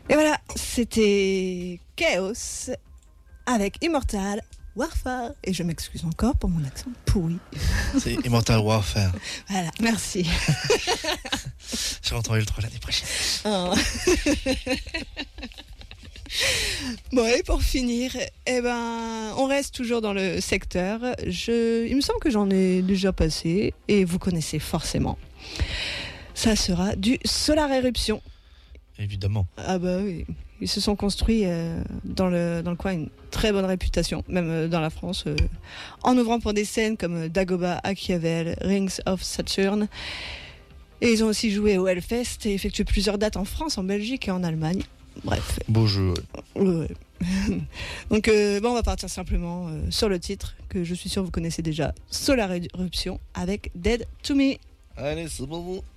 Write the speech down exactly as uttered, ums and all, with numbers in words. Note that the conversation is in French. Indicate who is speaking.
Speaker 1: Et voilà, c'était Chaos avec Immortal Warfare. Et je m'excuse encore pour mon accent pourri.
Speaker 2: C'est Immortal Warfare.
Speaker 1: Voilà, merci.
Speaker 2: Je rentre le trois l'année prochaine.
Speaker 1: Oh. Bon, et pour finir, eh ben, on reste toujours dans le secteur. Je, il me semble que j'en ai déjà passé et vous connaissez forcément. Ça sera du Solar Eruption.
Speaker 2: Évidemment.
Speaker 1: Ah bah oui, ils se sont construits euh, dans, le, dans le coin une très bonne réputation, même euh, dans la France, euh, en ouvrant pour des scènes comme Dagoba, Achiavel, Rings of Saturn. Et ils ont aussi joué au Hellfest et effectué plusieurs dates en France, en Belgique et en Allemagne. Bref.
Speaker 2: Beau jeu.
Speaker 1: Ouais. Ouais. Donc euh, bon, on va partir simplement euh, sur le titre que je suis sûr vous connaissez déjà, Solar Eruption avec Dead to Me.
Speaker 2: Allez, c'est bon.